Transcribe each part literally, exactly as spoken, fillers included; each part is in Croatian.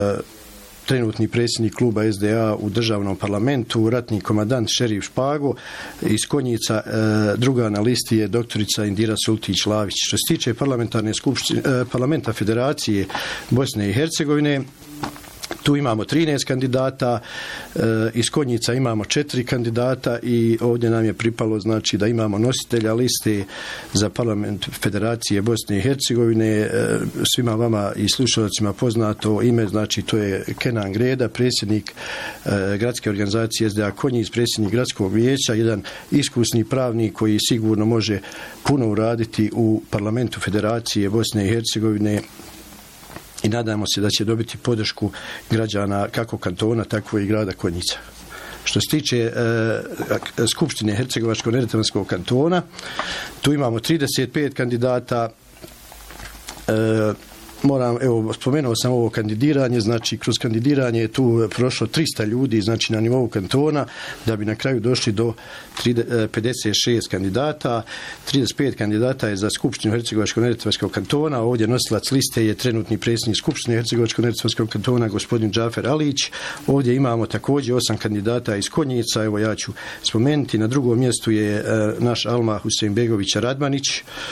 trenutni predsjednik kluba S D A u državnom parlamentu, ratni komandant Šerif Špago. Iz Konjica druga na listi je doktorica Indira Sultić-Lavić. Što se tiče parlamentarne skupštine, parlamenta Federacije Bosne i Hercegovine, tu imamo trinaest kandidata, iz Konjica imamo četiri kandidata i ovdje nam je pripalo znači da imamo nositelja liste za parlament Federacije Bosne i Hercegovine. Svima vama i slušalcima poznato ime, znači to je Kenan Greda, predsjednik gradske organizacije S D A Konjic, predsjednik gradskog vijeća, jedan iskusni pravnik koji sigurno može puno uraditi u parlamentu Federacije Bosne i Hercegovine. I nadamo se da će dobiti podršku građana kako kantona, tako i grada Konjica. Što se tiče e, Skupštine Hercegovačko-neretvanskog kantona, tu imamo trideset pet kandidata. E, moram, evo, spomenuo sam ovo kandidiranje, znači kroz kandidiranje je tu prošlo trista ljudi, znači na nivou kantona, da bi na kraju došli do pedeset šest kandidata. trideset pet kandidata je za Skupštinu Hercegovačko-neretvanskog kantona. Ovdje nosilac liste je trenutni predsjednik Skupštine Hercegovačko-neretvanskog kantona, gospodin Džafer Alić. Ovdje imamo također osam kandidata iz Konjica, evo ja ću spomenuti. Na drugom mjestu je e, naš Alma Husejnbegović Radmanić,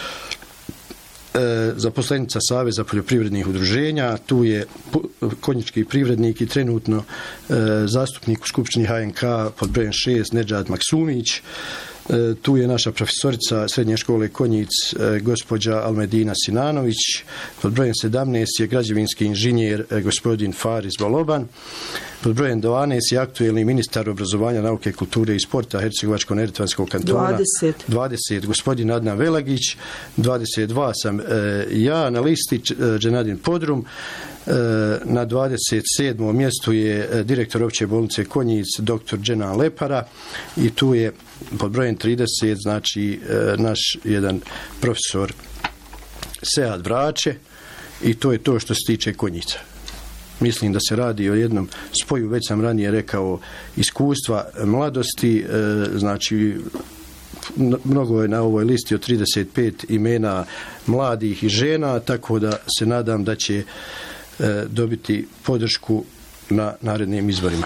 zaposlenica Saveza poljoprivrednih udruženja. Tu je konjički privrednik i trenutno e, zastupnik u Skupštini H N K pod brojem šest Nedžad Maksumić. E, tu je naša profesorica Srednje škole Konjic, e, gospođa Almedina Sinanović. Pod brojem sedamnaest je građevinski inženjer e, gospodin Faris Baloban. Pod brojem dvanaest je aktuelni ministar obrazovanja, nauke, kulture i sporta Hercegovačko-neretvanskog kantona. dvadeset. dvadeset gospodin Adnan Velagić. dvadeset dva sam e, ja na listi, e, Dženadin Podrum. E, na dvadeset sedmom mjestu je e, direktor opće bolnice Konjic, doktor Dženan Lepara. I tu je pod brojem trideset, znači e, naš jedan profesor Sead Vrače. I to je to što se tiče Konjica. Mislim da se radi o jednom spoju, već sam ranije rekao, iskustva mladosti, znači mnogo je na ovoj listi od trideset pet imena mladih i žena, tako da se nadam da će dobiti podršku na narednim izborima.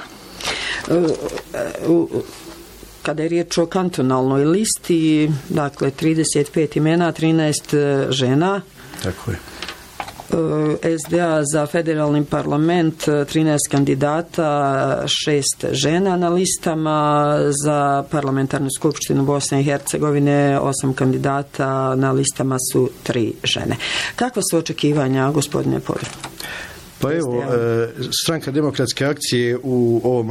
Kada je riječ o kantonalnoj listi, dakle trideset pet imena, trinaest žena. Tako je. S D A za federalni parlament trinaest kandidata, šest žena na listama, za parlamentarnu skupštinu Bosne i Hercegovine osam kandidata, na listama su tri žene. Kakva su očekivanja, gospodine Podrum? Pa evo, Stranka demokratske akcije u ovom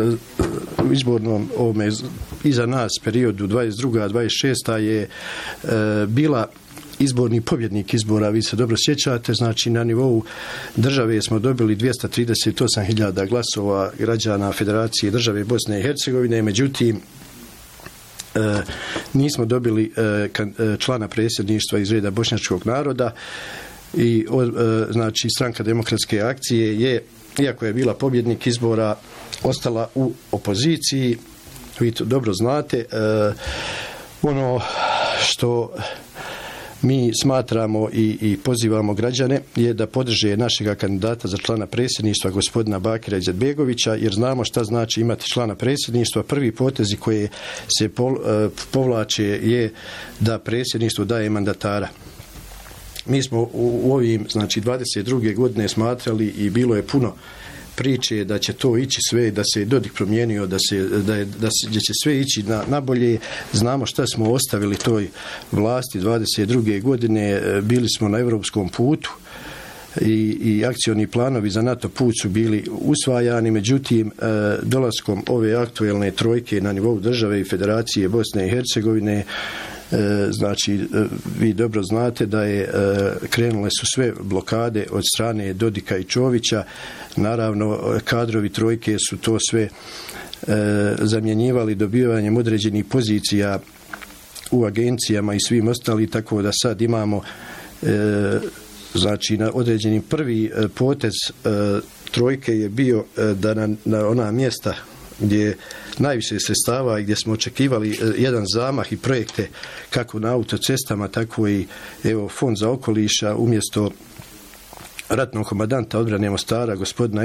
u izbornom ovome iza nas periodu dvadeset druga dvadeset šesta je bila izborni pobjednik izbora, vi se dobro sjećate, znači na nivou države smo dobili dvjesto trideset osam hiljada glasova građana Federacije države Bosne i Hercegovine, međutim e, nismo dobili e, člana predsjedništva iz reda bošnjačkog naroda i o, e, znači Stranka demokratske akcije je, iako je bila pobjednik izbora, ostala u opoziciji. Vi to dobro znate. E, ono što mi smatramo i, i pozivamo građane je da podrže našega kandidata za člana predsjedništva gospodina Bakira Izetbegovića, jer znamo šta znači imati člana predsjedništva. Prvi potezi koje se pol, povlače je da predsjedništvo daje mandatara. Mi smo u, u ovim, znači dvadeset druge godine smatrali i bilo je puno priče da će to ići sve, da se Dodik promijenio, da, se, da, je, da, se, da će sve ići na, na bolje. Znamo šta smo ostavili toj vlasti dvadeset druge godine, bili smo na europskom putu i, i akcioni planovi za NATO put su bili usvajani, međutim dolaskom ove aktuelne trojke na nivou države i Federacije Bosne i Hercegovine, znači vi dobro znate da je krenule su sve blokade od strane Dodika i Čovića. Naravno kadrovi trojke su to sve zamjenjivali dobivanjem određenih pozicija u agencijama i svim ostali, tako da sad imamo znači na određeni prvi potez trojke je bio da na, na ona mjesta gdje najviše sredstava i gdje smo očekivali jedan zamah i projekte kako na autocestama, tako i evo Fond za okoliša umjesto ratnog komandanta odbrane Mostara gospodina